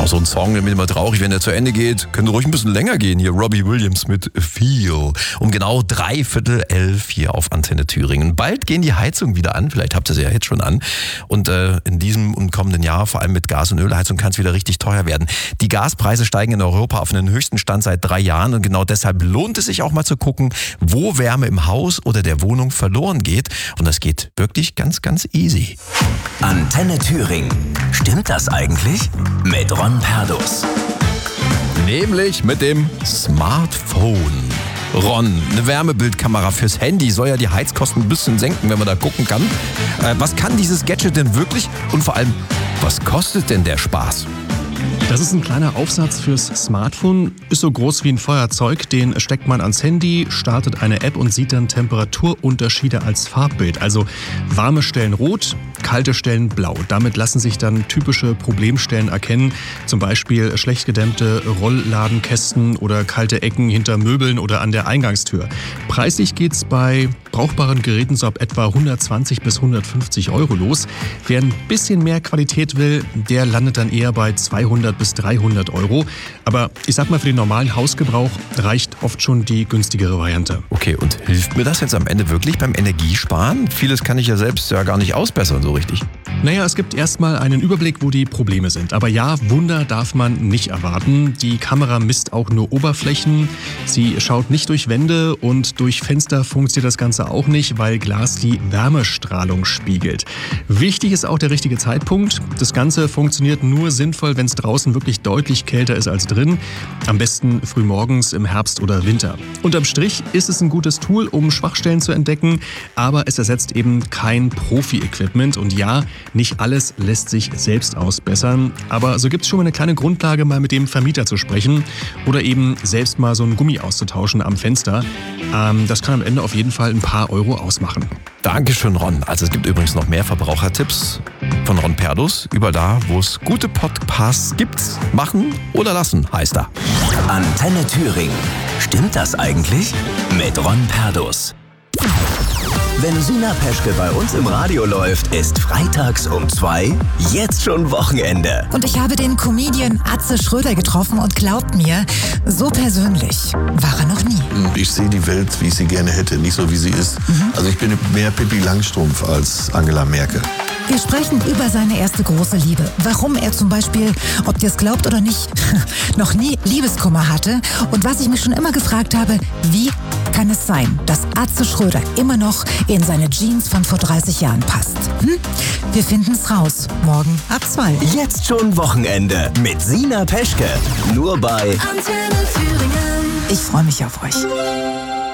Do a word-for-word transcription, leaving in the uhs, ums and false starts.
auch so ein Song, der mir immer traurig, wenn der zu Ende geht. Könnte ruhig ein bisschen länger gehen. Hier Robbie Williams mit Feel. Um genau dreiviertel elf hier auf Antenne Thüringen. Bald gehen die Heizungen wieder an. Vielleicht habt ihr sie ja jetzt schon an. Und äh, in diesem und kommenden Jahr, vor allem mit Gas- und Ölheizung, kann es wieder richtig teuer werden. Die Gaspreise steigen in Europa auf einen höchsten Stand seit drei Jahren. Und genau deshalb lohnt es sich auch mal zu gucken, wo Wärme im Haus oder der Wohnung verloren geht. Und das geht wirklich ganz, ganz easy. Antenne Thüringen. Stimmt das eigentlich? Mit Ron Perdus. Nämlich mit dem Smartphone. Ron, eine Wärmebildkamera fürs Handy soll ja die Heizkosten ein bisschen senken, wenn man da gucken kann. Äh, was kann dieses Gadget denn wirklich? Und vor allem, was kostet denn der Spaß? Das ist ein kleiner Aufsatz fürs Smartphone, ist so groß wie ein Feuerzeug, den steckt man ans Handy, startet eine App und sieht dann Temperaturunterschiede als Farbbild. Also warme Stellen rot, kalte Stellen blau. Damit lassen sich dann typische Problemstellen erkennen, zum Beispiel schlecht gedämmte Rollladenkästen oder kalte Ecken hinter Möbeln oder an der Eingangstür. Preislich geht's bei brauchbaren Geräten so ab etwa hundertzwanzig bis hundertfünfzig Euro los. Wer ein bisschen mehr Qualität will, der landet dann eher bei zweihundert bis dreihundert Euro. Aber ich sag mal, für den normalen Hausgebrauch reicht oft schon die günstigere Variante. Okay, und hilft mir das jetzt am Ende wirklich beim Energiesparen? Vieles kann ich ja selbst ja gar nicht ausbessern, so richtig. Naja, es gibt erstmal einen Überblick, wo die Probleme sind. Aber ja, Wunder darf man nicht erwarten. Die Kamera misst auch nur Oberflächen. Sie schaut nicht durch Wände und durch Fenster funktioniert das Ganze auch nicht, weil Glas die Wärmestrahlung spiegelt. Wichtig ist auch der richtige Zeitpunkt. Das Ganze funktioniert nur sinnvoll, wenn es draußen wirklich deutlich kälter ist als drin. Am besten frühmorgens im Herbst oder Winter. Unterm Strich ist es ein gutes Tool, um Schwachstellen zu entdecken, aber es ersetzt eben kein Profi-Equipment. Und ja, nicht alles lässt sich selbst ausbessern, aber so gibt es schon mal eine kleine Grundlage, mal mit dem Vermieter zu sprechen oder eben selbst mal so ein Gummi auszutauschen am Fenster. Ähm, das kann am Ende auf jeden Fall ein paar Euro ausmachen. Dankeschön, Ron. Also es gibt übrigens noch mehr Verbrauchertipps von Ron Perdus. Überall da, wo es gute Podcasts gibt, machen oder lassen, heißt er. Antenne Thüringen. Stimmt das eigentlich? Mit Ron Perdus. Wenn Sina Peschke bei uns im Radio läuft, ist freitags um zwei jetzt schon Wochenende. Und ich habe den Comedian Atze Schröder getroffen und glaubt mir, so persönlich war er noch nie. Ich sehe die Welt, wie ich sie gerne hätte, nicht so, wie sie ist. Mhm. Also ich bin mehr Pippi Langstrumpf als Angela Merkel. Wir sprechen über seine erste große Liebe. Warum er zum Beispiel, ob ihr es glaubt oder nicht, noch nie Liebeskummer hatte. Und was ich mich schon immer gefragt habe, wie kann es sein, dass Atze Schröder immer noch in seine Jeans von vor dreißig Jahren passt? Hm? Wir finden's raus. Morgen ab zwei. Jetzt schon Wochenende mit Sina Peschke. Nur bei Antenne Thüringen. Ich freue mich auf euch.